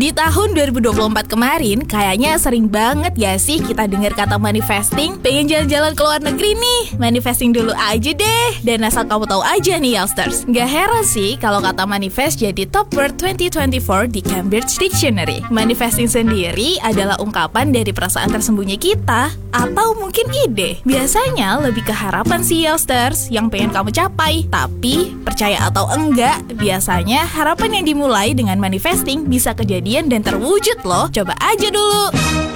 Di tahun 2024 kemarin, kayaknya sering banget gak sih kita dengar kata manifesting? Pengen jalan-jalan ke luar negeri nih? Manifesting dulu aja deh. Dan asal kamu tahu aja nih, Yelsters, gak heran sih kalau kata manifest jadi top word 2024 di Cambridge Dictionary. Manifesting sendiri adalah ungkapan dari perasaan tersembunyi kita, atau mungkin ide. Biasanya lebih ke harapan sih, Yelsters, yang pengen kamu capai. Tapi, percaya atau enggak, biasanya harapan yang dimulai dengan manifesting bisa kejadian dan terwujud loh. Coba aja dulu.